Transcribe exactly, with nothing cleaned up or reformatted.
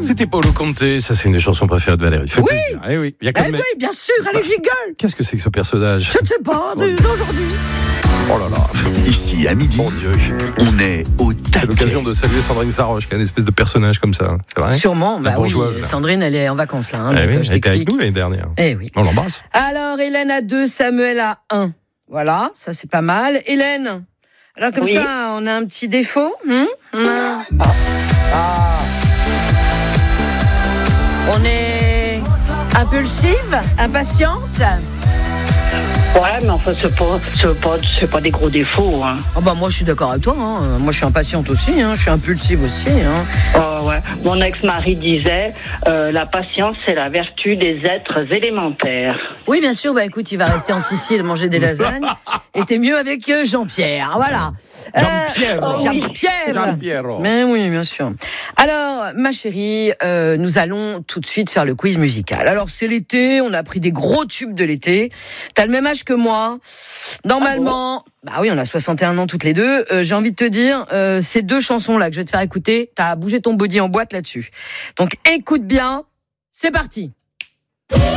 C'était Paolo Conte, ça c'est une des chansons préférées de Valérie. Ça fait Oui. plaisir. Eh oui, il y a quand Eh même... oui, bien sûr, allez, j'y gueule. Qu'est-ce que c'est que ce personnage? Je ne sais pas, de- d'aujourd'hui. Oh là là. Ici, à midi, Mon Dieu. on est au C'est taquet. l'occasion de saluer Sandrine Saroche, qui est une espèce de personnage comme ça. C'est vrai? Sûrement, La bah oui, bourgeoise, là. Sandrine, elle est en vacances là, hein, Eh donc oui, euh, je elle était avec t'explique. nous l'année dernière. Eh oui. On l'embrasse. Alors, Hélène à deux, Samuel à un. Voilà, ça c'est pas mal. Hélène, alors comme Oui. ça, on a un petit défaut. Hein on, a... on est impulsive, impatiente. Ouais, mais enfin, c'est pas, c'est pas, c'est pas des gros défauts. Hein. Oh bah moi je suis d'accord avec toi. Hein. Moi je suis impatiente aussi. Hein. Je suis impulsive aussi. Hein. Oh, ouais. Mon ex-mari disait euh, la patience, c'est la vertu des êtres élémentaires. Oui, bien sûr. Bah écoute, il va rester en Sicile manger des lasagnes. Et t'es mieux avec euh, Jean-Pierre. Voilà. Jean-Pierre. Euh, Jean-Pierre. Jean-Pierre. Mais oui, bien sûr. Alors, ma chérie, euh, nous allons tout de suite faire le quiz musical. Alors, c'est l'été, on a pris des gros tubes de l'été. T'as le même âge que moi. Normalement, bah oui, on a soixante et un ans toutes les deux. Euh, j'ai envie de te dire, euh, ces deux chansons-là que je vais te faire écouter, t'as bougé ton body en boîte là-dessus. Donc, écoute bien. C'est parti.